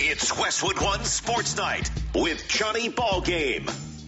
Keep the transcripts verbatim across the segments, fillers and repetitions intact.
It's Westwood One Sports Night with Johnny Ballgame.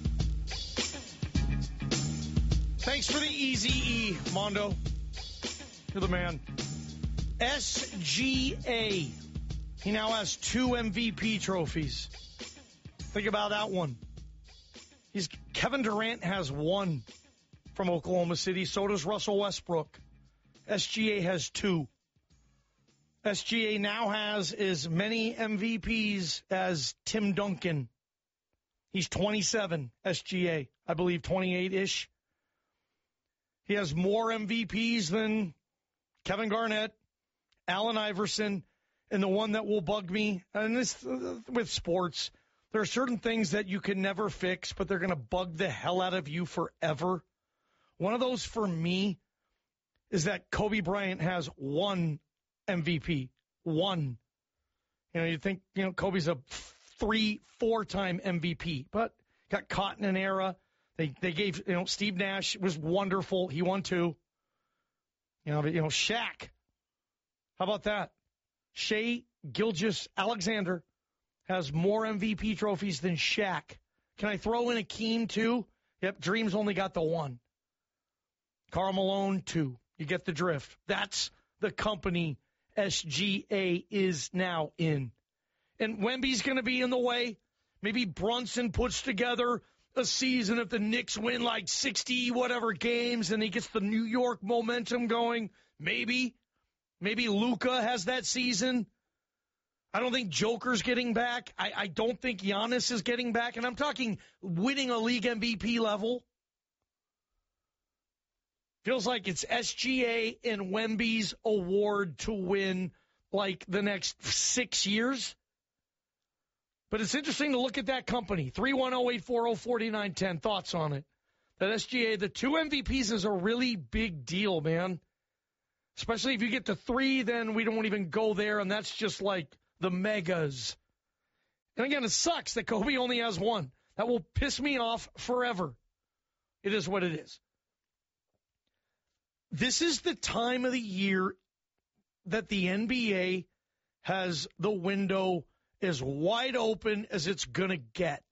Thanks for the easy E, Mondo. You're the man. S G A. He now has two M V P trophies. Think about that one. He's Kevin Durant has one from Oklahoma City. So does Russell Westbrook. S G A has two. S G A now has as many M V Ps as Tim Duncan. He's twenty-seven, S G A. I believe twenty-eight-ish. He has more M V Ps than Kevin Garnett, Allen Iverson, and the one that will bug me, and this with sports, there are certain things that you can never fix, but they're going to bug the hell out of you forever. One of those for me is that Kobe Bryant has one M V P. One. You know, you think, you know, Kobe's a three, four-time M V P, but got caught in an era. They they gave, you know, Steve Nash was wonderful. He won two. You know, but, you know, Shaq. How about that? Shai Gilgeous-Alexander has more M V P trophies than Shaq. Can I throw in Akeem, too? Yep, Dreams only got the one. Karl Malone, two. You get the drift. That's the company S G A is now in. And Wemby's going to be in the way. Maybe Brunson puts together a season if the Knicks win like sixty whatever games and he gets the New York momentum going. Maybe. Maybe Luka has that season. I don't think Joker's getting back. I, I don't think Giannis is getting back. And I'm talking winning a league M V P level. Feels like it's S G A and Wemby's award to win like the next six years. But it's interesting to look at that company. three one zero, eight four zero, four nine one zero. Thoughts on it? That S G A, the two M V Ps is a really big deal, man. Especially if you get to three, then we don't even go there, and that's just like the megas. And again, it sucks that Kobe only has one. That will piss me off forever. It is what it is. This is the time of the year that the N B A has the window as wide open as it's going to get.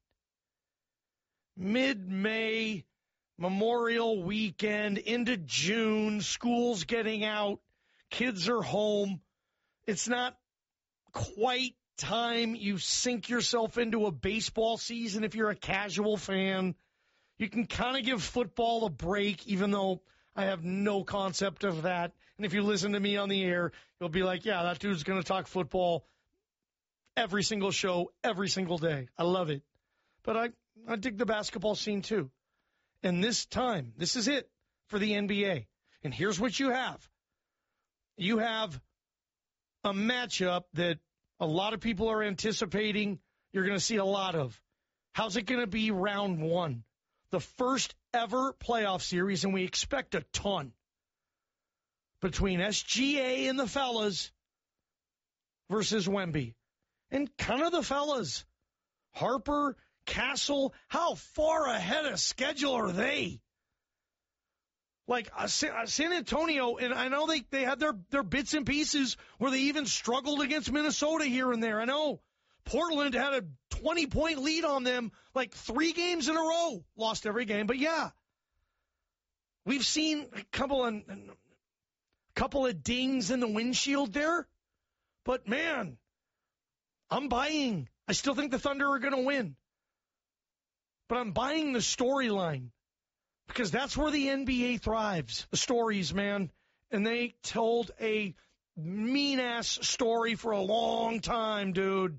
Mid-May, Memorial Weekend, into June, school's getting out, kids are home. It's not quite time you sink yourself into a baseball season if you're a casual fan. You can kind of give football a break, even though I have no concept of that. And if you listen to me on the air, you'll be like, yeah, that dude's going to talk football every single show, every single day. I love it. But I, I dig the basketball scene too. And this time, this is it for the N B A. And here's what you have. You have a matchup that a lot of people are anticipating you're going to see a lot of. How's it going to be round one? The first ever playoff series, and we expect a ton, between S G A and the fellas versus Wemby. And kind of the fellas. Harper, Castle, how far ahead of schedule are they? Like uh, San Antonio, and I know they, they had their, their bits and pieces where they even struggled against Minnesota here and there. I know Portland had a twenty-point lead on them like three games in a row. Lost every game, but yeah. We've seen a couple of, a couple of dings in the windshield there. But, man, I'm buying. I still think the Thunder are going to win. But I'm buying the storyline because that's where the N B A thrives. The stories, man. And they told a mean-ass story for a long time, dude.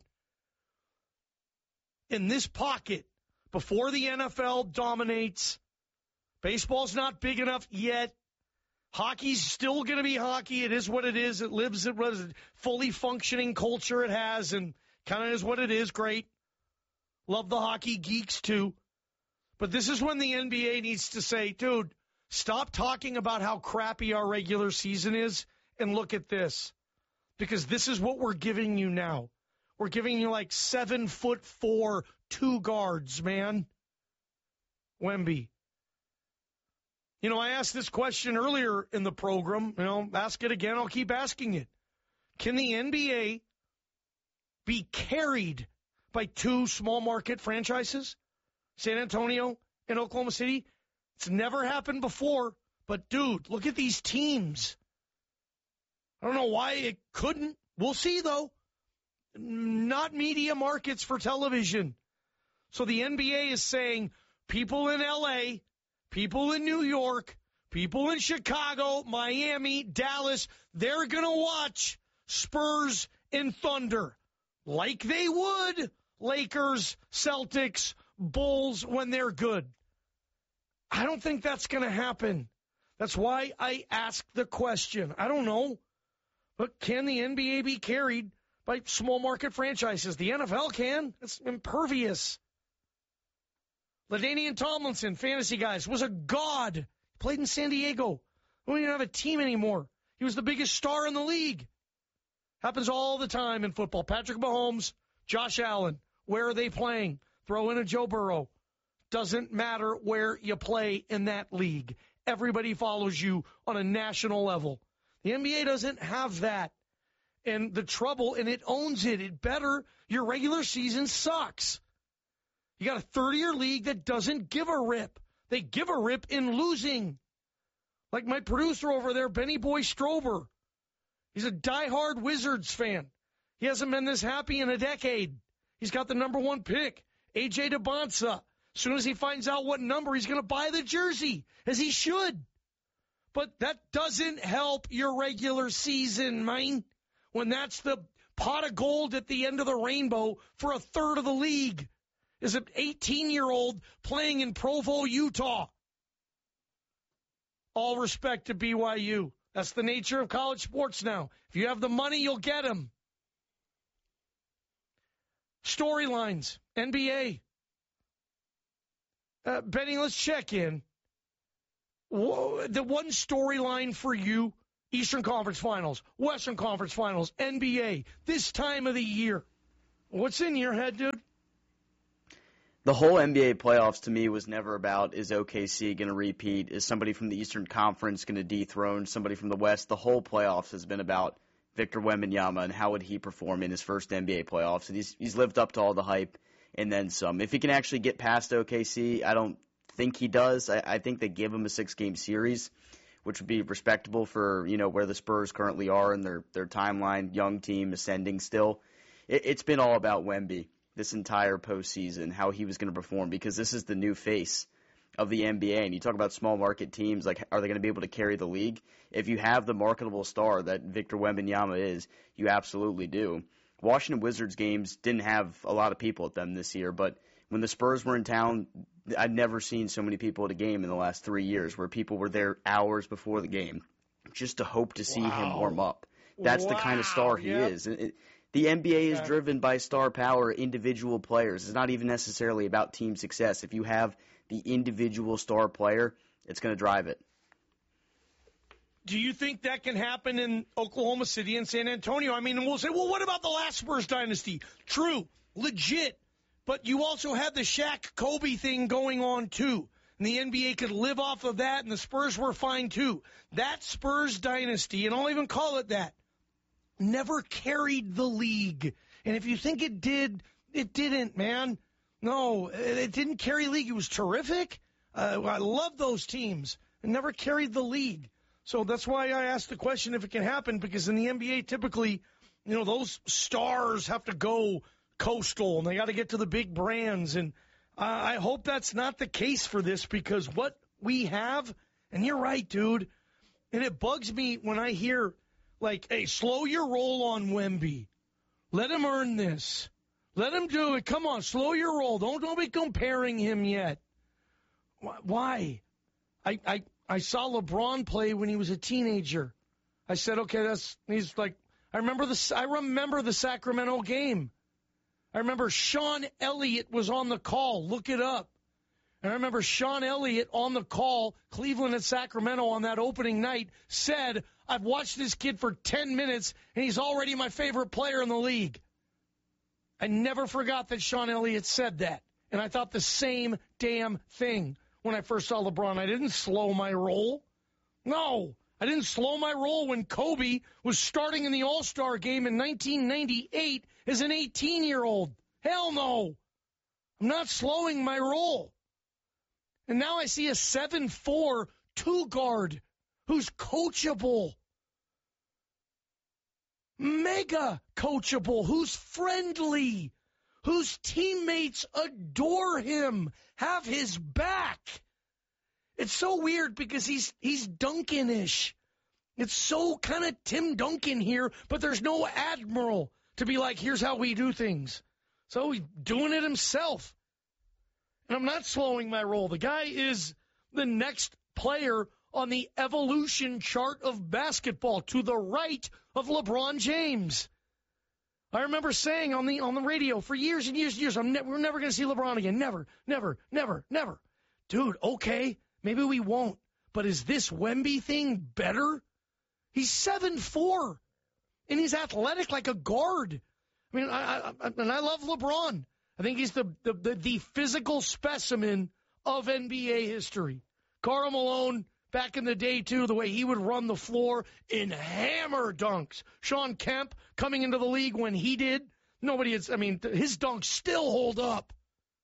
In this pocket, before the N F L dominates, baseball's not big enough yet. Hockey's still going to be hockey. It is what it is. It lives in a fully functioning culture it has, and kind of is what it is. Great. Love the hockey geeks, too. But this is when the N B A needs to say, dude, stop talking about how crappy our regular season is and look at this. Because this is what we're giving you now. We're giving you like seven foot four, two guards, man. Wemby. You know, I asked this question earlier in the program. You know, ask it again. I'll keep asking it. Can the N B A be carried by two small market franchises, San Antonio and Oklahoma City? It's never happened before. But, dude, look at these teams. I don't know why it couldn't. We'll see, though. Not media markets for television. So the N B A is saying people in L A, people in New York, people in Chicago, Miami, Dallas, they're going to watch Spurs and Thunder like they would Lakers, Celtics, Bulls when they're good. I don't think that's going to happen. That's why I asked the question. I don't know. But can the N B A be carried by small market franchises? The N F L can. It's impervious. LaDainian Tomlinson, fantasy guys, was a god. He played in San Diego. We don't even have a team anymore. He was the biggest star in the league. Happens all the time in football. Patrick Mahomes, Josh Allen, where are they playing? Throw in a Joe Burrow. Doesn't matter where you play in that league. Everybody follows you on a national level. The N B A doesn't have that. And the trouble, and it owns it. It better. Your regular season sucks. You got a thirty-year league that doesn't give a rip. They give a rip in losing. Like my producer over there, Benny Boy Strober. He's a diehard Wizards fan. He hasn't been this happy in a decade. He's got the number one pick, A J DeBonsa. As soon as he finds out what number, he's going to buy the jersey, as he should. But that doesn't help your regular season, man, when that's the pot of gold at the end of the rainbow for a third of the league. Is an eighteen-year-old playing in Provo, Utah. All respect to B Y U. That's the nature of college sports now. If you have the money, you'll get them. Storylines, N B A. Uh, Benny, let's check in. Whoa, the one storyline for you, Eastern Conference Finals, Western Conference Finals, N B A, this time of the year. What's in your head, dude? The whole N B A playoffs to me was never about, is O K C going to repeat? Is somebody from the Eastern Conference going to dethrone somebody from the West? The whole playoffs has been about Victor Wembanyama and how would he perform in his first N B A playoffs. And he's, he's lived up to all the hype and then some. If he can actually get past O K C, I don't think he does. I, I think they give him a six-game series, which would be respectable for, you know, where the Spurs currently are in their, their timeline, young team, ascending still. It, it's been all about Wemby this entire postseason, how he was going to perform, because this is the new face of the N B A. And you talk about small market teams, like, are they going to be able to carry the league? If you have the marketable star that Victor Wembanyama is, you absolutely do. Washington Wizards games didn't have a lot of people at them this year, but when the Spurs were in town, I'd never seen so many people at a game in the last three years, where people were there hours before the game just to hope to see wow. him warm up. That's wow. the kind of star he yep. is. It, The N B A is driven by star power, individual players. It's not even necessarily about team success. If you have the individual star player, it's going to drive it. Do you think that can happen in Oklahoma City and San Antonio? I mean, we'll say, well, what about the last Spurs dynasty? True, legit. But you also had the Shaq-Kobe thing going on, too. And the N B A could live off of that, and the Spurs were fine, too. That Spurs dynasty, and I'll even call it that, never carried the league. And if you think it did, it didn't, man. No, it didn't carry the league. It was terrific. Uh, I love those teams. It never carried the league. So that's why I asked the question if it can happen, because in the N B A, typically, you know, those stars have to go coastal, and they got to get to the big brands. And uh, I hope that's not the case for this, because what we have, and you're right, dude, and it bugs me when I hear, like, hey, slow your roll on Wemby. Let him earn this. Let him do it. Come on, slow your roll. Don't don't be comparing him yet. Why? I I I saw LeBron play when he was a teenager. I said, okay, that's he's like I remember the I remember the Sacramento game. I remember Sean Elliott was on the call. Look it up. And I remember Sean Elliott on the call, Cleveland at Sacramento on that opening night, said, I've watched this kid for ten minutes, and he's already my favorite player in the league. I never forgot that Sean Elliott said that. And I thought the same damn thing when I first saw LeBron. I didn't slow my roll. No, I didn't slow my roll when Kobe was starting in the All-Star game in nineteen ninety-eight as an eighteen-year-old. Hell no. I'm not slowing my roll. And now I see a seven four two-guard who's coachable. Mega coachable, who's friendly, whose teammates adore him, have his back. It's so weird because he's he's Duncan-ish. It's so kind of Tim Duncan here, but there's no admiral to be like, here's how we do things. So he's doing it himself. And I'm not slowing my roll. The guy is the next player on the evolution chart of basketball to the right of LeBron James. I remember saying on the on the radio for years and years and years, I'm ne- we're never going to see LeBron again. Never, never, never, never. Dude, okay, maybe we won't. But is this Wemby thing better? He's seven four, and he's athletic like a guard. I mean, I, I, and I love LeBron. I think he's the, the, the, the physical specimen of N B A history. Karl Malone, back in the day, too, the way he would run the floor in hammer dunks. Sean Kemp coming into the league when he did. Nobody is, I mean, his dunks still hold up.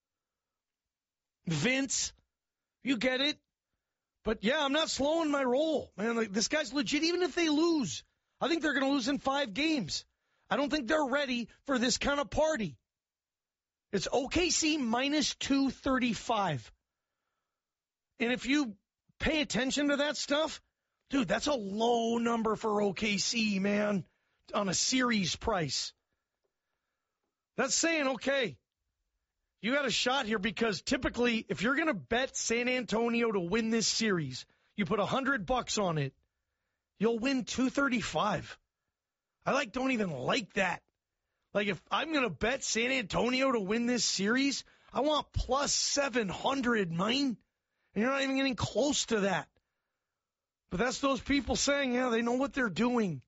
Vince, you get it? But, yeah, I'm not slowing my roll. Man, like, this guy's legit, even if they lose. I think they're going to lose in five games. I don't think they're ready for this kind of party. It's O K C minus two thirty-five. And if you pay attention to that stuff, dude, that's a low number for O K C, man, on a series price. That's saying, okay, you got a shot here because typically if you're going to bet San Antonio to win this series, you put one hundred bucks on it, you'll win two thirty-five. I like don't even like that. Like if I'm going to bet San Antonio to win this series, I want plus seven hundred, man. And you're not even getting close to that. But that's those people saying, yeah, they know what they're doing.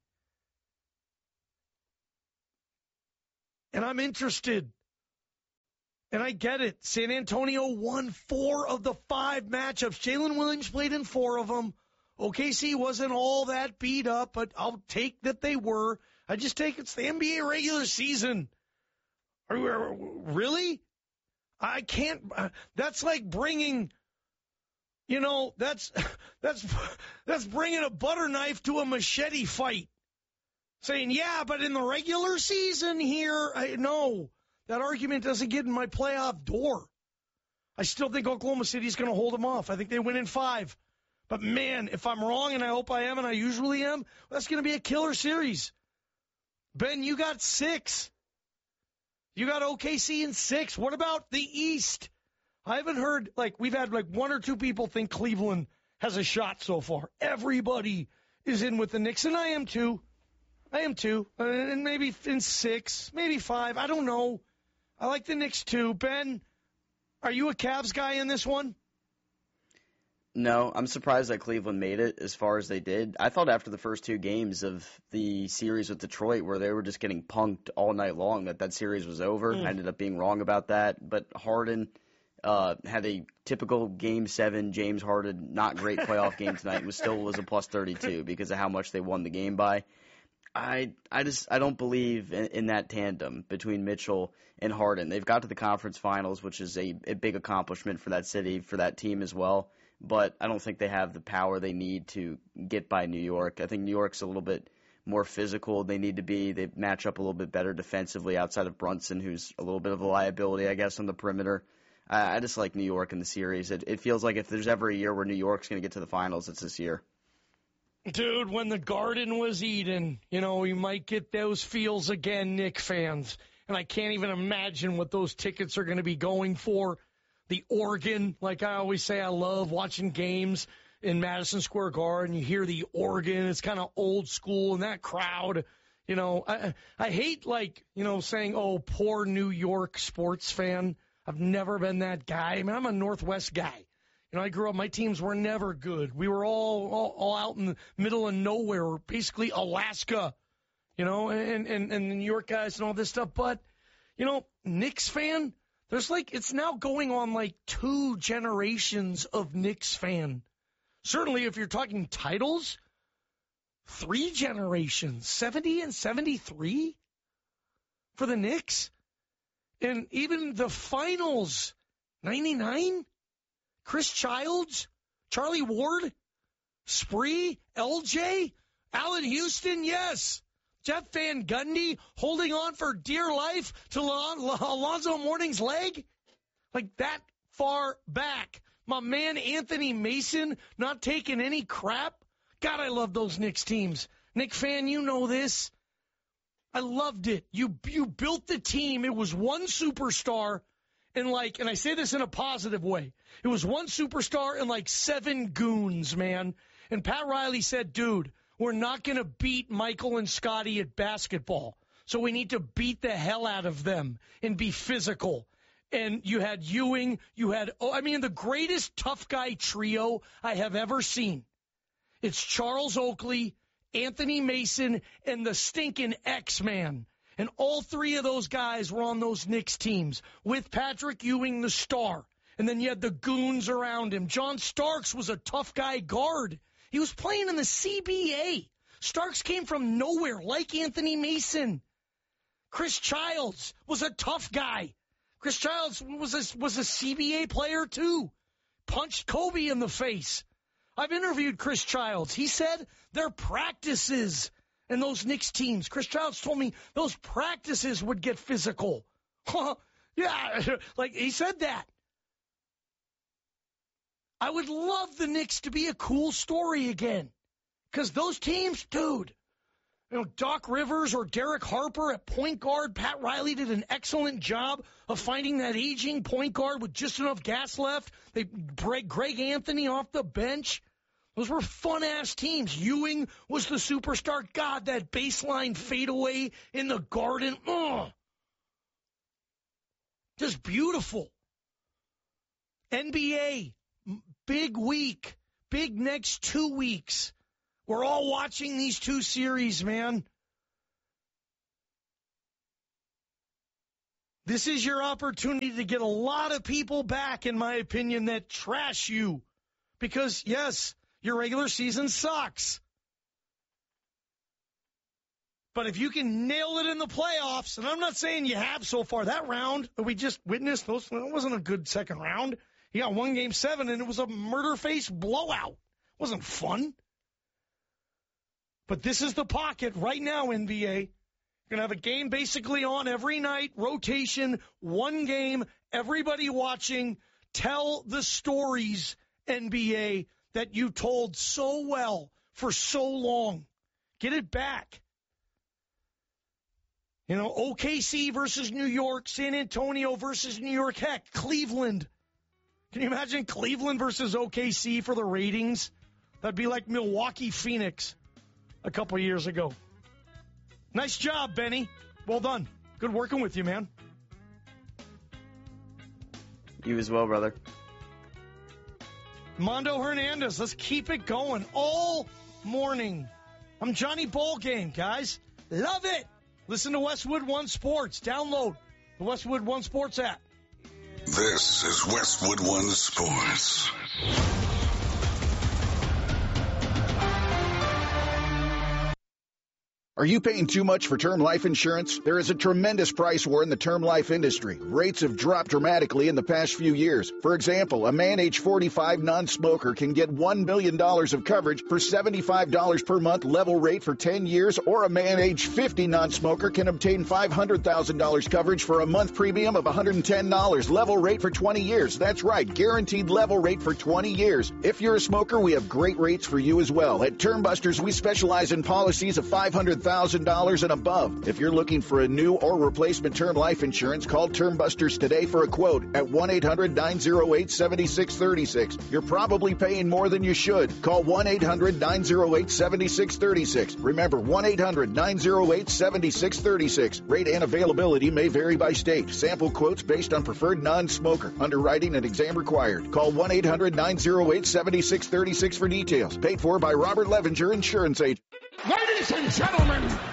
And I'm interested. And I get it. San Antonio won four of the five matchups. Jalen Williams played in four of them. O K C wasn't all that beat up, but I'll take that they were. I just take it's the N B A regular season. Are we, really? I can't. Uh, that's like bringing, you know, that's that's that's bringing a butter knife to a machete fight. Saying, yeah, but in the regular season here, I, no, that argument doesn't get in my playoff door. I still think Oklahoma City's going to hold them off. I think they win in five. But, man, if I'm wrong, and I hope I am, and I usually am, that's going to be a killer series. Ben, you got six. You got O K C in six. What about the East? I haven't heard, like, we've had, like, one or two people think Cleveland has a shot so far. Everybody is in with the Knicks, and I am too. I am too. And maybe in six, maybe five. I don't know. I like the Knicks too. Ben, are you a Cavs guy in this one? No, I'm surprised that Cleveland made it as far as they did. I thought after the first two games of the series with Detroit where they were just getting punked all night long that that series was over. Mm. I ended up being wrong about that. But Harden uh, had a typical Game seven James Harden not great playoff game tonight and was still was a plus thirty-two because of how much they won the game by. I I just I don't believe in, in that tandem between Mitchell and Harden. They've got to the conference finals, which is a, a big accomplishment for that city, for that team as well. But I don't think they have the power they need to get by New York. I think New York's a little bit more physical. They need to be. They match up a little bit better defensively outside of Brunson, who's a little bit of a liability, I guess, on the perimeter. I, I just like New York in the series. It, it feels like if there's ever a year where New York's going to get to the finals, it's this year. Dude, when the Garden was Eden, you know, we might get those feels again, Knicks fans. And I can't even imagine what those tickets are going to be going for. The organ, like I always say, I love watching games in Madison Square Garden. You hear the organ. It's kind of old school, and that crowd, you know, I, I hate, like, you know, saying, oh, poor New York sports fan. I've never been that guy. I mean, I'm a Northwest guy. You know, I grew up, my teams were never good. We were all, all, all out in the middle of nowhere, basically Alaska, you know, and, and, and the New York guys and all this stuff. But, you know, Knicks fan, there's like, it's now going on like two generations of Knicks fan. Certainly if you're talking titles, three generations, seventy and seventy-three for the Knicks. And even the finals, ninety-nine, Chris Childs, Charlie Ward, Spree, L J, Allen Houston, yes. Jeff Van Gundy holding on for dear life to Alon- Alonzo Mourning's leg. Like that far back. My man Anthony Mason not taking any crap. God, I love those Knicks teams. Knick fan, you know this. I loved it. You you built the team. It was one superstar and like, and I say this in a positive way. It was one superstar and like seven goons, man. And Pat Riley said, dude, we're not going to beat Michael and Scotty at basketball. So we need to beat the hell out of them and be physical. And you had Ewing, you had, oh, I mean, the greatest tough guy trio I have ever seen. It's Charles Oakley, Anthony Mason, and the stinking X-Man. And all three of those guys were on those Knicks teams with Patrick Ewing, the star. And then you had the goons around him. John Starks was a tough guy guard. He was playing in the C B A. Starks came from nowhere, like Anthony Mason. Chris Childs was a tough guy. Chris Childs was a, was a C B A player, too. Punched Kobe in the face. I've interviewed Chris Childs. He said their practices and those Knicks teams, Chris Childs told me those practices would get physical. Yeah, like he said that. I would love the Knicks to be a cool story again. Because those teams, dude, you know, Doc Rivers or Derek Harper at point guard, Pat Riley did an excellent job of finding that aging point guard with just enough gas left. They break Greg Anthony off the bench. Those were fun-ass teams. Ewing was the superstar. God, that baseline fadeaway in the Garden. Ugh. Just beautiful. N B A, big week, big next two weeks. We're all watching these two series, man. This is your opportunity to get a lot of people back, in my opinion, that trash you. Because, yes, your regular season sucks. But if you can nail it in the playoffs, and I'm not saying you have so far, that round that we just witnessed, those, that wasn't a good second round. You got one game seven, and it was a murder-face blowout. It wasn't fun. But this is the pocket right now, N B A. You're going to have a game basically on every night, rotation, one game, everybody watching. Tell the stories, N B A, that you told so well for so long. Get it back. You know, O K C versus New York, San Antonio versus New York, heck, Cleveland. Can you imagine Cleveland versus O K C for the ratings? That'd be like Milwaukee, Phoenix a couple years ago. Nice job, Benny. Well done. Good working with you, man. You as well, brother. Mondo Hernandez, let's keep it going all morning. I'm Johnny Ballgame, guys. Love it. Listen to Westwood One Sports. Download the Westwood One Sports app. This is Westwood One Sports. Are you paying too much for term life insurance? There is a tremendous price war in the term life industry. Rates have dropped dramatically in the past few years. For example, a man age forty-five non-smoker can get one million dollars of coverage for seventy-five dollars per month level rate for ten years, or a man age fifty non-smoker can obtain five hundred thousand dollars coverage for a month premium of one hundred ten dollars level rate for twenty years. That's right, guaranteed level rate for twenty years. If you're a smoker, we have great rates for you as well. At Term Busters, we specialize in policies of five hundred thousand dollars one thousand dollars and above. If you're looking for a new or replacement term life insurance, call Term Busters today for a quote at one eight hundred nine oh eight seven six three six. You're probably paying more than you should. Call one eight hundred nine oh eight seven six three six. Remember, one eight hundred nine oh eight seven six three six. Rate and availability may vary by state. Sample quotes based on preferred non-smoker. Underwriting and exam required. Call one eight hundred nine oh eight seven six three six for details. Paid for by Robert Levinger Insurance Agent. Ladies and gentlemen,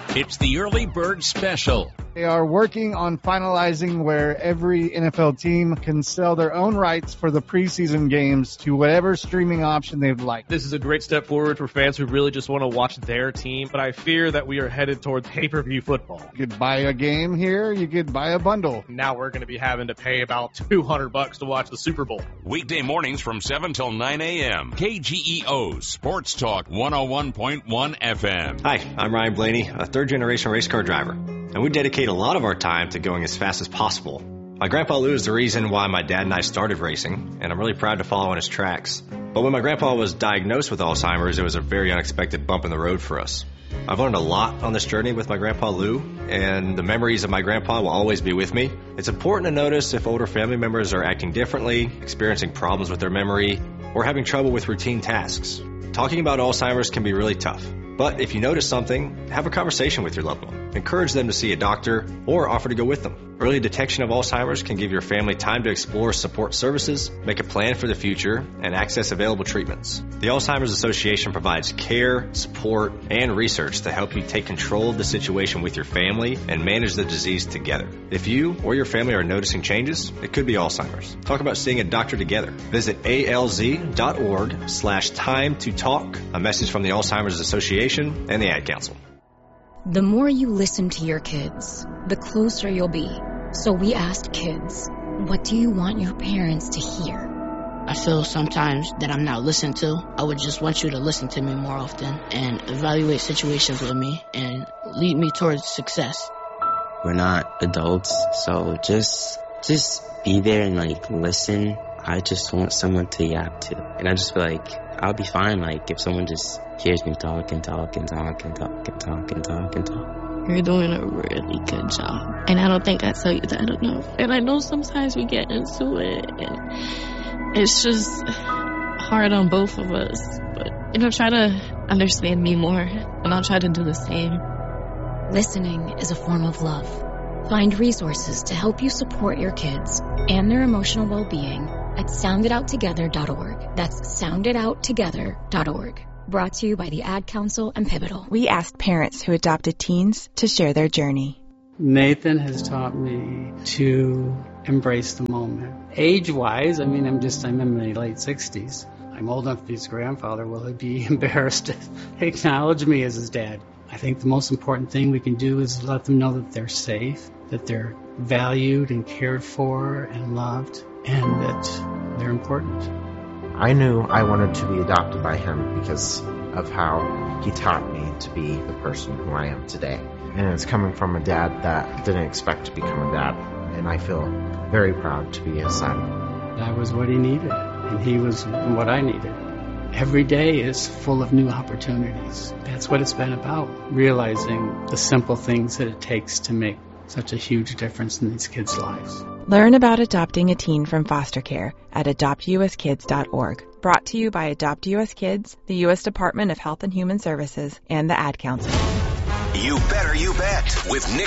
It's the Early Bird Special. They are working on finalizing where every N F L team can sell their own rights for the preseason games to whatever streaming option they'd like. This is a great step forward for fans who really just want to watch their team, but I fear that we are headed towards pay-per-view football. You could buy a game here, you could buy a bundle. Now we're going to be having to pay about two hundred bucks to watch the Super Bowl. Weekday mornings from seven till nine a.m. K G E O Sports Talk one oh one point one F M. Hi, I'm Ryan Blaney, a third-generation race car driver, and we dedicate a lot of our time to going as fast as possible. My grandpa Lou is the reason why my dad and I started racing, and I'm really proud to follow in his tracks. But when my grandpa was diagnosed with Alzheimer's, it was a very unexpected bump in the road for us. I've learned a lot on this journey with my grandpa Lou, and the memories of my grandpa will always be with me. It's important to notice if older family members are acting differently, experiencing problems with their memory, or having trouble with routine tasks. Talking about Alzheimer's can be really tough. But if you notice something, have a conversation with your loved one. Encourage them to see a doctor or offer to go with them. Early detection of Alzheimer's can give your family time to explore support services, make a plan for the future, and access available treatments. The Alzheimer's Association provides care, support, and research to help you take control of the situation with your family and manage the disease together. If you or your family are noticing changes, it could be Alzheimer's. Talk about seeing a doctor together. Visit alz.org slash time to talk. A message from the Alzheimer's Association and the Ad Council. The more you listen to your kids, the closer you'll be. So we asked kids, what do you want your parents to hear? I feel sometimes that I'm not listened to. I would just want you to listen to me more often and evaluate situations with me and lead me towards success. We're not adults, so just just be there and like listen. I just want someone to yap to. And I just feel like I'll be fine, like, if someone just hears me talk and talk and talk and talk and talk and talk and talk. You're doing a really good job. And I don't think I tell you that enough. And I know sometimes we get into it, and it's just hard on both of us. But, you know, try to understand me more, and I'll try to do the same. Listening is a form of love. Find resources to help you support your kids and their emotional well-being at sound it out together dot org. That's sound it out together dot org. Brought to you by the Ad Council and Pivotal. We asked parents who adopted teens to share their journey. Nathan has taught me to embrace the moment. Age-wise, I mean, I'm just, I'm in my late sixties. I'm old enough to be his grandfather. Will he be embarrassed to acknowledge me as his dad? I think the most important thing we can do is let them know that they're safe, that they're valued and cared for and loved, and that they're important. I knew I wanted to be adopted by him because of how he taught me to be the person who I am today. And it's coming from a dad that didn't expect to become a dad, and I feel very proud to be his son. I was what he needed, and he was what I needed. Every day is full of new opportunities. That's what it's been about, realizing the simple things that it takes to make such a huge difference in these kids' lives. Learn about adopting a teen from foster care at adopt u s kids dot org. Brought to you by Adopt U S Kids, the U S Department of Health and Human Services, and the Ad Council. You Better You Bet with Nick